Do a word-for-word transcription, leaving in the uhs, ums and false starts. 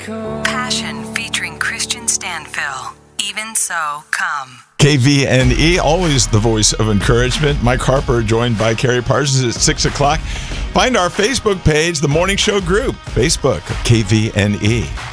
Passion featuring Christian Stanfill. Even so, come. K V N E, always the voice of encouragement. Mike Harper joined by Carrie Parsons at six o'clock. Find our Facebook page, The Morning Show Group, Facebook, K V N E.